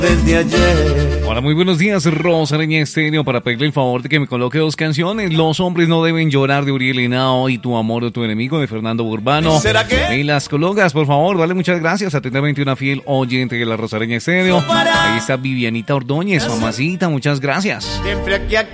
desde ayer. Hola, muy buenos días, Rosareña Estéreo, para pedirle el favor de que me coloque 2 canciones. Los hombres no deben llorar, de Uriel Henao, y Tu amor o tu enemigo, de Fernando Urbano. ¿Será que? Me las colocas, por favor, vale, muchas gracias. Atentamente, una fiel oyente de la Rosareña Estéreo. Ahí está Vivianita Ordóñez, mamacita, muchas gracias. Siempre aquí